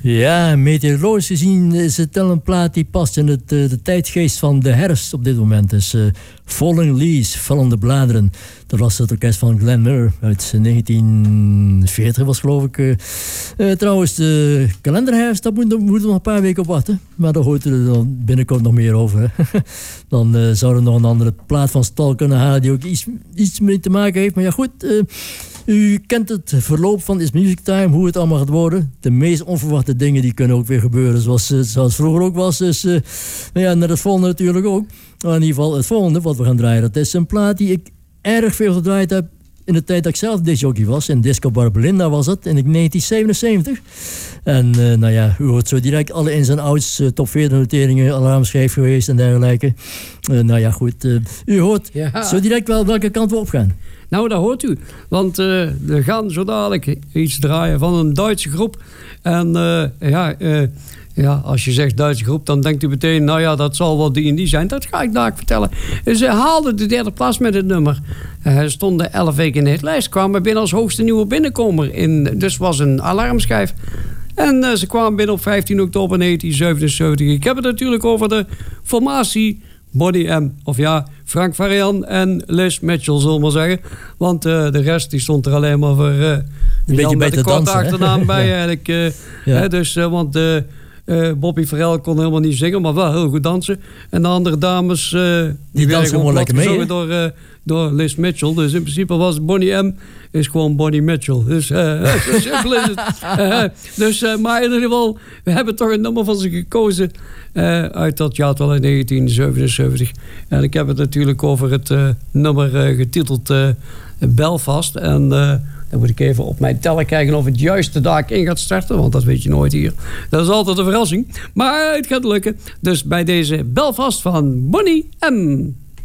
Ja, meteorologisch gezien is het wel een plaat die past in de tijdgeest van de herfst op dit moment. Dus Falling Leaves, vallende bladeren. Dat was het orkest van Glenn Miller uit 1940 was geloof ik. Trouwens, de kalenderherfst, daar moeten we nog een paar weken op wachten. Maar daar hoort er dan binnenkort nog meer over. Dan zouden we nog een andere plaat van stal kunnen halen die ook iets mee te maken heeft. Maar ja goed, u kent het verloop van It's Music Time, hoe het allemaal gaat worden. De meest onverwachte dingen die kunnen ook weer gebeuren, zoals vroeger ook was. Dus net het volgende natuurlijk ook. Maar in ieder geval het volgende wat we gaan draaien, dat is een plaat die ik erg veel gedraaid heb in de tijd dat ik zelf discjockey was. In Disco Bar Belinda was het, in 1977. En u hoort zo direct alle ins en outs, top 40 noteringen, alarmschijf geweest en dergelijke. U hoort zo direct wel welke kant we opgaan. Nou, dat hoort u. Want we gaan zo dadelijk iets draaien van een Duitse groep. En als je zegt Duitse groep, dan denkt u meteen, dat zal wel die en die zijn. Dat ga ik dadelijk vertellen. Ze haalden de derde plaats met het nummer. Stonden 11 weken in de hitlijst. Kwamen binnen als hoogste nieuwe binnenkomer. Dus was een alarmschijf. En ze kwamen binnen op 15 oktober 1977. Ik heb het natuurlijk over de formatie Bonnie M. Of Frank Varian en Les Mitchell, zullen we maar zeggen. Want de rest die stond er alleen maar voor een beetje met de korte achternaam bij eigenlijk. Want Bobby Farrell kon helemaal niet zingen, maar wel heel goed dansen. En de andere dames die werden gewoon lekker mee door Les Mitchell. Dus in principe was Bonnie M. is gewoon Bonnie Mitchell. Dus zo simpel is het. Maar in ieder geval, we hebben toch een nummer van ze gekozen uit dat jaartal in 1977. En ik heb het natuurlijk over het nummer getiteld Belfast. En dan moet ik even op mijn teller kijken of het juiste dag in gaat starten. Want dat weet je nooit hier. Dat is altijd een verrassing. Maar het gaat lukken. Dus bij deze Belfast van Bonnie M.